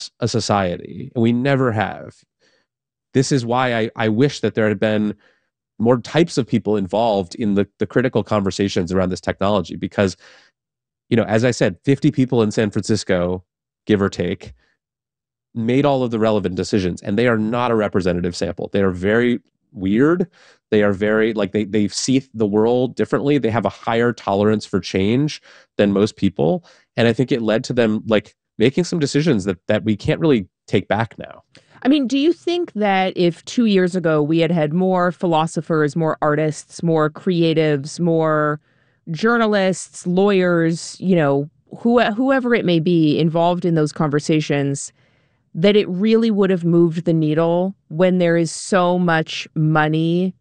a society. And we never have. This is why I wish that there had been more types of people involved in the critical conversations around this technology. Because, as I said, 50 people in San Francisco, give or take, made all of the relevant decisions, and they are not a representative sample. They are very weird. They are very, they see the world differently. They have a higher tolerance for change than most people. And I think it led to them making some decisions that we can't really take back now. I mean, do you think that if 2 years ago we had had more philosophers, more artists, more creatives, more journalists, lawyers, whoever it may be involved in those conversations, that it really would have moved the needle when there is so much money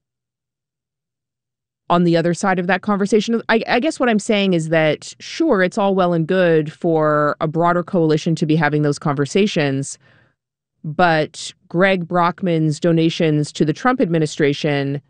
on the other side of that conversation? I guess what I'm saying is that, sure, it's all well and good for a broader coalition to be having those conversations, but Greg Brockman's donations to the Trump administration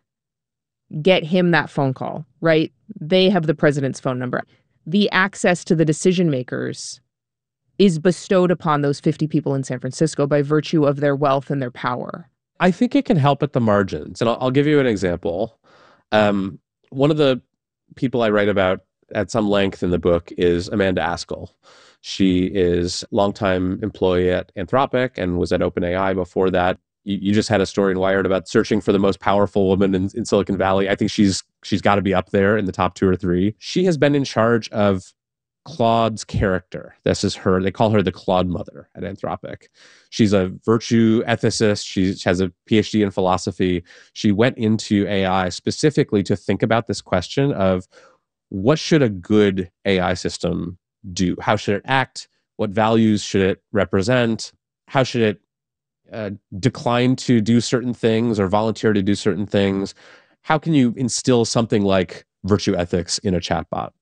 get him that phone call, right? They have the president's phone number. The access to the decision makers is bestowed upon those 50 people in San Francisco by virtue of their wealth and their power. I think it can help at the margins. And I'll give you an example. One of the people I write about at some length in the book is Amanda Askell. She is a longtime employee at Anthropic and was at OpenAI before that. You just had a story in Wired about searching for the most powerful woman in Silicon Valley. I think she's got to be up there in the top 2 or 3. She has been in charge of Claude's character. This is her. They call her the Claude mother at Anthropic. She's a virtue ethicist. She has a PhD in philosophy. She went into AI specifically to think about this question of what should a good AI system do? How should it act? What values should it represent? How should it decline to do certain things or volunteer to do certain things? How can you instill something like virtue ethics in a chatbot?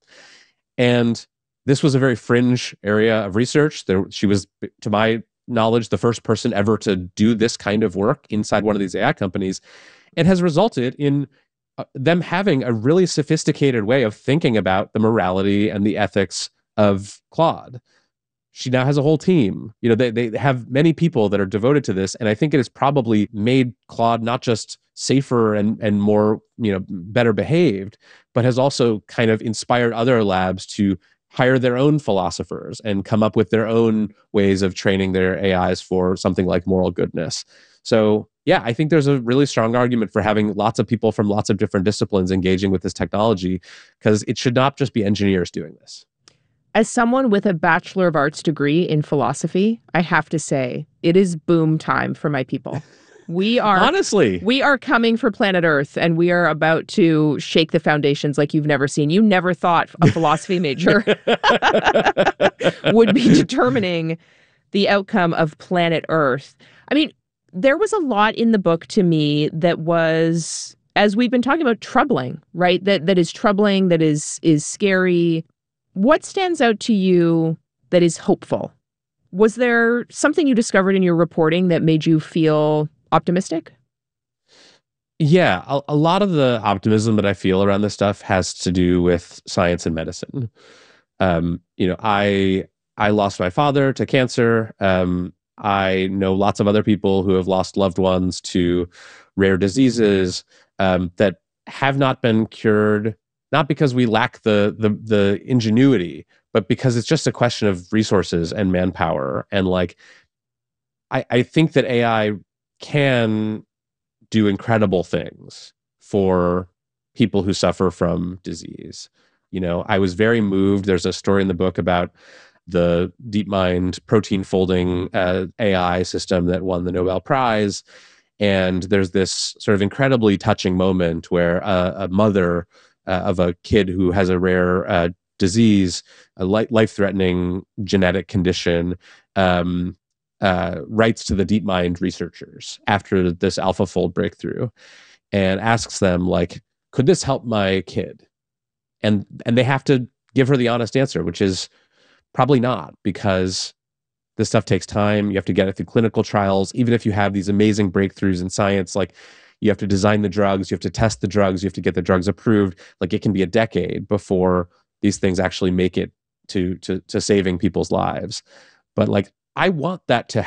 And this was a very fringe area of research. She was, to my knowledge, the first person ever to do this kind of work inside one of these AI companies. It has resulted in them having a really sophisticated way of thinking about the morality and the ethics of Claude. She now has a whole team. They have many people that are devoted to this. And I think it has probably made Claude not just safer and more, better behaved, but has also kind of inspired other labs to hire their own philosophers and come up with their own ways of training their AIs for something like moral goodness. So yeah, I think there's a really strong argument for having lots of people from lots of different disciplines engaging with this technology, because it should not just be engineers doing this. As someone with a Bachelor of Arts degree in philosophy, I have to say, it is boom time for my people. We are coming for planet Earth, and we are about to shake the foundations like you've never seen. You never thought a philosophy major would be determining the outcome of planet Earth. I mean, there was a lot in the book to me that was, as we've been talking about, troubling, right? That is troubling, that is scary. What stands out to you that is hopeful? Was there something you discovered in your reporting that made you feel optimistic? Yeah, a lot of the optimism that I feel around this stuff has to do with science and medicine. I lost my father to cancer. I know lots of other people who have lost loved ones to rare diseases that have not been cured, not because we lack the ingenuity, but because it's just a question of resources and manpower. And I think that AI can do incredible things for people who suffer from disease. I was very moved. There's a story in the book about the DeepMind protein folding AI system that won the Nobel Prize. And there's this sort of incredibly touching moment where a mother of a kid who has a rare disease, a life-threatening genetic condition, writes to the DeepMind researchers after this AlphaFold breakthrough and asks them, could this help my kid? And they have to give her the honest answer, which is probably not, because this stuff takes time. You have to get it through clinical trials. Even if you have these amazing breakthroughs in science, you have to design the drugs, you have to test the drugs, you have to get the drugs approved. It can be a decade before these things actually make it to saving people's lives. But I want that to